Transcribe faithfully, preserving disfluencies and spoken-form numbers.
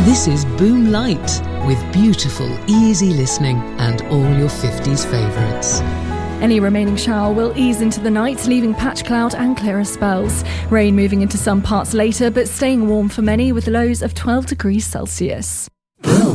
This is Boom Light, with beautiful, easy listening and all your fifties favourites. Any remaining shower will ease into the night, leaving patch cloud and clearer spells. Rain moving into some parts later, but staying warm for many with lows of twelve degrees Celsius. Boom.